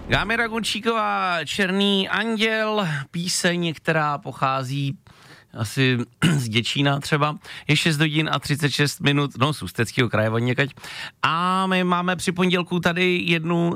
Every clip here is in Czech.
Gámira Gunčíková, Černý anděl, píseň, která pochází asi z Děčína třeba, je 6 hodin a 36 minut, no z Ústeckého kraje od někať. A my máme při pondělku tady jednu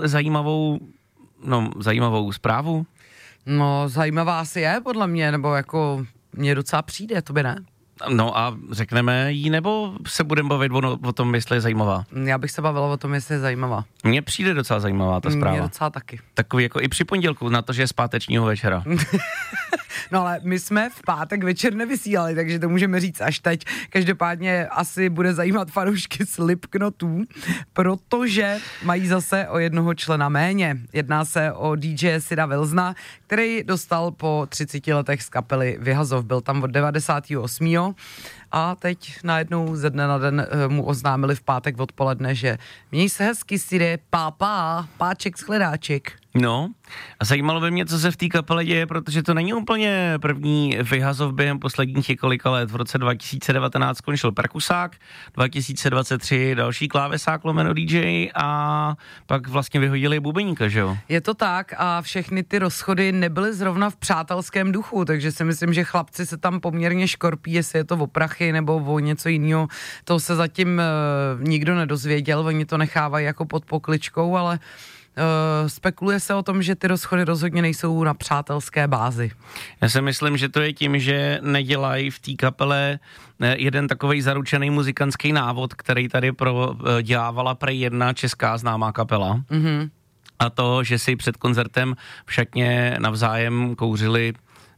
zajímavou zprávu. No, zajímavá asi je, podle mě, nebo jako mě docela přijde, to by ne? No a řekneme jí, nebo se budeme bavit o tom, jestli je zajímavá? Já bych se bavila o tom, jestli je zajímavá. Mně přijde docela zajímavá ta zpráva. Mně docela taky. Takový jako i při pondělku, na to, že je z pátečního večera. No ale my jsme v pátek večer nevysílali, takže to můžeme říct až teď. Každopádně asi bude zajímat fanoušky Slipknotů, protože mají zase o jednoho člena méně. Jedná se o DJ Sida Wilsona, který dostal po 30 letech z kapely Vyhazov. Byl tam od 98. A teď najednou ze dne na den mu oznámili v pátek odpoledne, že měj se hezky, Side, páček shledáček. No, a zajímalo by mě, co se v té kapele děje, protože to není úplně první Vyhazov během posledních několika let. V roce 2019 skončil perkusák, 2023 další klávesák lomeno DJ a pak vlastně vyhodili bubeníka, že jo? Je to tak a všechny ty rozchody nebyly zrovna v přátelském duchu, takže si myslím, že chlapci se tam poměrně škorpí, jestli je to o prachy nebo o něco jiného. To se zatím nikdo nedozvěděl, oni to nechávají jako pod pokličkou, ale spekuluje se o tom, že ty rozchody rozhodně nejsou na přátelské bázi. Já si myslím, že to je tím, že nedělají v té kapele jeden takovej zaručený muzikantský návod, který tady dělávala prej jedna česká známá kapela. Mm-hmm. A to, že si před koncertem v šatně navzájem kouřili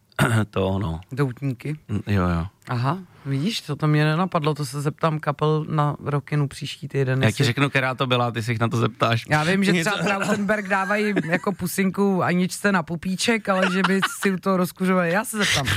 doutníky. Jo. Aha, vidíš, to mě nenapadlo, to se zeptám kapel na Rockinu příští týden. Já ti řeknu, která to byla, ty se jich na to zeptáš. Já vím, že třeba Trautenberg dávají jako pusinku Aničce na pupíček, ale že by si to rozkuřovali, já se zeptám.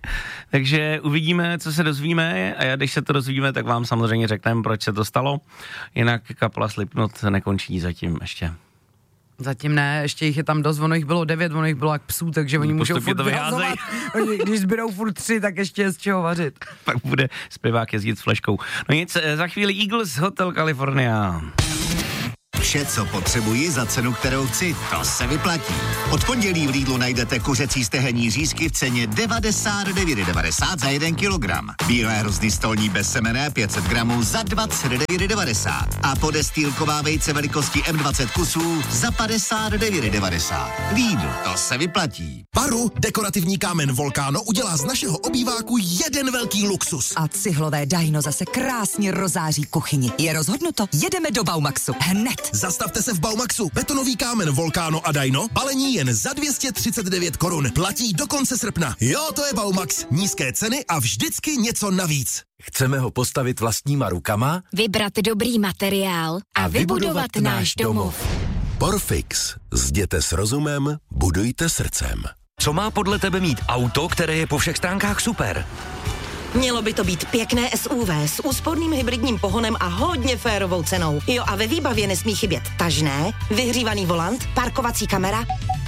Takže uvidíme, co se dozvíme a když se to dozvíme, tak vám samozřejmě řekneme, proč se to stalo. Jinak kapela Slipknot nekončí zatím ještě. Zatím ne, ještě jich je tam dost, ono jich bylo 9, ono jich bylo jak psů, takže oni můžou furt vyhazovat. Když zbydou furt 3, tak ještě je z čeho vařit. Pak bude zpěvák jezdit s fleškou. No nic, za chvíli Eagles, Hotel California. Vše, co potřebuji za cenu, kterou chci, to se vyplatí. Od pondělí v Lidlu najdete kuřecí stehenní řízky v ceně 99,90 za 1 kilogram. Bílé hrozny stolní bezsemenné 500 gramů za 29,90 a podestýlková vejce velikosti M20 kusů za 59,90. Lidl, to se vyplatí. Paru, dekorativní kámen Volcano udělá z našeho obýváku jeden velký luxus. A cihlové Daino zase krásně rozáří kuchyni. Je rozhodnuto, jedeme do Baumaxu. Hned. Zastavte se v Baumaxu. Betonový kámen Volcano a Daino, balení jen za 239 korun. Platí do konce srpna. Jo, to je Baumax. Nízké ceny a vždycky něco navíc. Chceme ho postavit vlastníma rukama, vybrat dobrý materiál a vybudovat náš domov. Porfix. Zděte s rozumem, budujte srdcem. Co má podle tebe mít auto, které je po všech stránkách super? Mělo by to být pěkné SUV s úsporným hybridním pohonem a hodně férovou cenou. Jo, a ve výbavě nesmí chybět tažné, vyhřívaný volant, parkovací kamera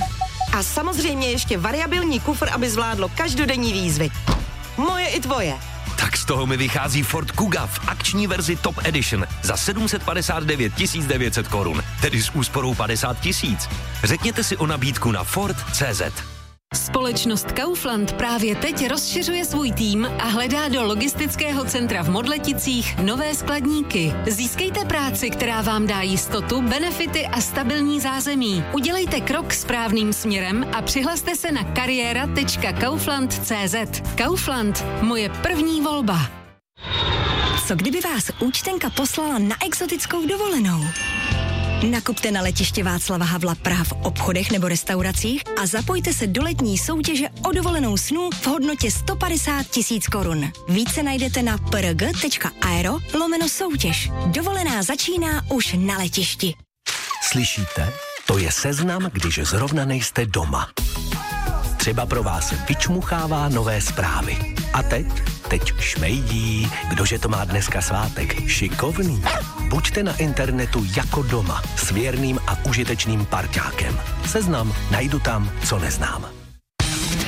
a samozřejmě ještě variabilní kufr, aby zvládlo každodenní výzvy. Moje i tvoje. Tak z toho mi vychází Ford Kuga v akční verzi Top Edition za 759 900 korun, tedy s úsporou 50 000. Řekněte si o nabídku na Ford.cz. Společnost Kaufland právě teď rozšiřuje svůj tým a hledá do logistického centra v Modleticích nové skladníky. Získejte práci, která vám dá jistotu, benefity a stabilní zázemí. Udělejte krok správným směrem a přihlaste se na kariéra.kaufland.cz. Kaufland, moje první volba. Co kdyby vás účtenka poslala na exotickou dovolenou? Nakupte na letiště Václava Havla Praha v obchodech nebo restauracích a zapojte se do letní soutěže o dovolenou snů v hodnotě 150 000 korun. Více najdete na prg.aero/soutěž. Dovolená začíná už na letišti. Slyšíte? To je seznam, když zrovna nejste doma. Třeba pro vás vyčmuchává nové zprávy. A teď šmejdí, kdože to má dneska svátek. Šikovný. Buďte na internetu jako doma, s věrným a užitečným parťákem. Seznam najdu tam, co neznám.